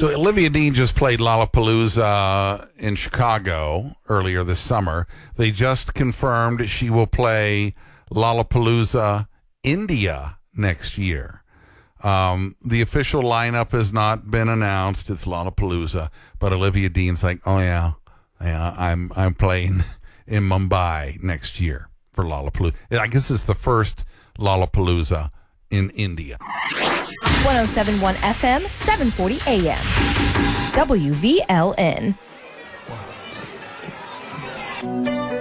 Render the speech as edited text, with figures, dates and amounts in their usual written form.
So Olivia Dean just played Lollapalooza in Chicago earlier this summer. They just confirmed she will play Lollapalooza India next year. The official lineup has not been announced. It's Lollapalooza, but Olivia Dean's like, oh yeah, I'm playing in Mumbai next year for Lollapalooza. I guess it's the first Lollapalooza in India. 107.1 FM, 740 AM. WVLN.